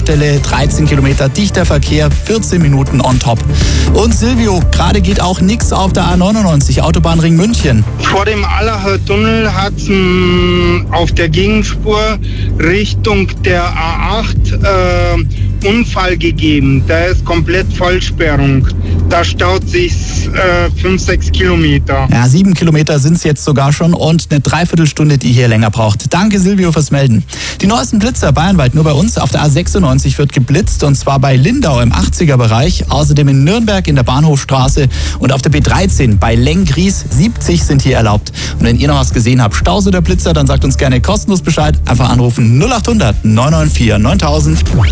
Baustelle, 13 Kilometer dichter Verkehr, 14 Minuten on top. Und Silvio, gerade geht auch nichts auf der A99, Autobahnring München. Vor dem Allacher Tunnel hat es auf der Gegenspur Richtung der A8 Unfall gegeben. Da ist komplett Vollsperrung. Da staut sich 5-6 Kilometer. Ja, 7 Kilometer sind es jetzt sogar schon und eine Dreiviertelstunde, die hier länger braucht. Danke Silvio fürs Melden. Die neuesten Blitzer bayernweit nur bei uns. Auf der A96 wird geblitzt und zwar bei Lindau im 80er-Bereich. Außerdem in Nürnberg in der Bahnhofstraße und auf der B13 bei Lenggries 70 sind hier erlaubt. Und wenn ihr noch was gesehen habt, Staus oder Blitzer, dann sagt uns gerne kostenlos Bescheid. Einfach anrufen 0800 994 9000.